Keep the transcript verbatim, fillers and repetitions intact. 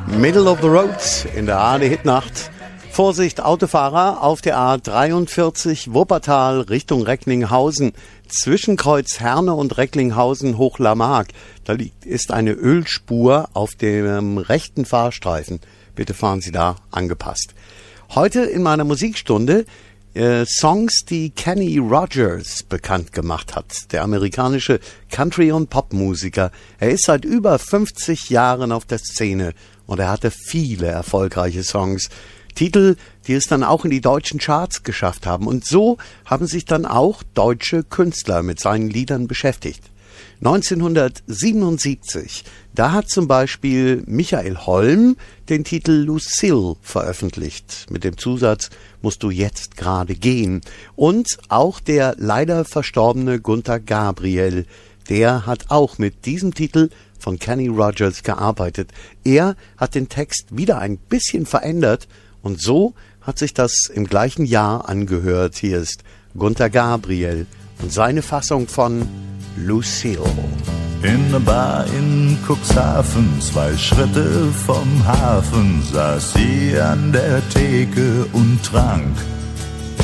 Middle of the Road in der A R D-Hitnacht. Vorsicht, Autofahrer auf der A dreiundvierzig Wuppertal Richtung Recklinghausen. Zwischen Kreuz Herne und Recklinghausen Hochlamag. Da liegt, ist eine Ölspur auf dem rechten Fahrstreifen. Bitte fahren Sie da angepasst. Heute in meiner Musikstunde äh, Songs, die Kenny Rogers bekannt gemacht hat. Der amerikanische Country- und Popmusiker. Er ist seit über fünfzig Jahren auf der Szene und er hatte viele erfolgreiche Songs. Titel, die es dann auch in die deutschen Charts geschafft haben. Und so haben sich dann auch deutsche Künstler mit seinen Liedern beschäftigt. neunzehnhundertsiebenundsiebzig, da hat zum Beispiel Michael Holm den Titel Lucille veröffentlicht. Mit dem Zusatz, musst du jetzt gerade gehen. Und auch der leider verstorbene Gunther Gabriel, der hat auch mit diesem Titel von Kenny Rogers gearbeitet. Er hat den Text wieder ein bisschen verändert. Und so hat sich das im gleichen Jahr angehört. Hier ist Gunther Gabriel und seine Fassung von Lucille. In der Bar in Cuxhaven, zwei Schritte vom Hafen, saß sie an der Theke und trank